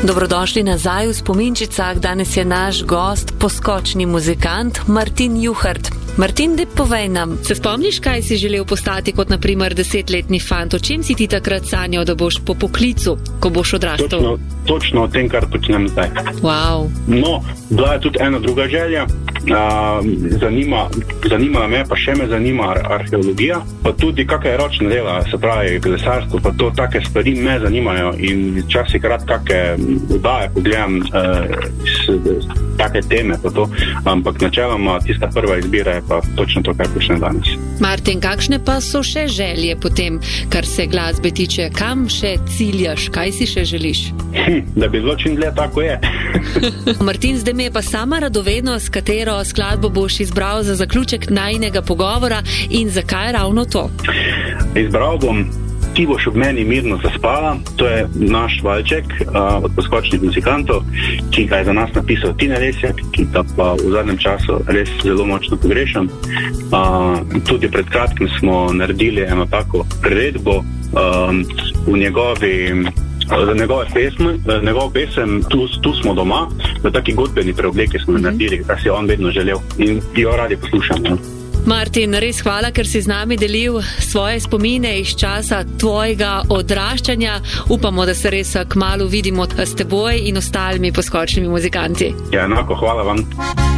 Dobrodošli nazaj v Spominčicah. Danes je naš gost, poskočni muzikant Martin Juhart. Martin, dej povej nam, se spomniš, kaj si želel postati kot na primer 10-letni fant? O čem si ti takrat sanjal, da boš po poklicu, ko boš odrastel? Točno o tem, kar počnem zdaj. Wow. No, bila je tudi ena druga želja. Zanima me, pa še me zanima arheologija, pa tudi kakšna je ročna dela, se pravi kolesarstvo, pa to take stvari me zanimajo in včasih rad kakšne oddaje pogledam take teme pa to, ampak načeloma tista prva izbira je pa točno to, kar počnem danes. Martin, kakšne pa so še želje potem, kar se glasbe tiče? Kam še ciljaš? Kaj si še želiš? Da bi bilo čim dlje, tako je. Martin, zdaj me je pa sama radovednost, katero skladbo boš izbral za zaključek najinega pogovora in zakaj ravno to? Izbral bom Ti boš ob meni mirno zaspala. To je naš valček od poskočnih muzikantov, ki ga je za nas napisal Tine Lesjak, ki ga pa v zadnjem času res zelo močno pogrešam. Tudi pred kratkim smo naredili eno tako priredbo v njegov pesem Tu smo doma, v taki godbeni preobleki smo naredili, kar si on vedno želel in jo radi poslušamo. Martin, res hvala, ker si z nami delil svoje spomine iz časa tvojega odraščanja. Upamo, da se res kmalu vidimo s teboj in ostalimi poskočnimi muzikanti. Ja, enako, hvala vam.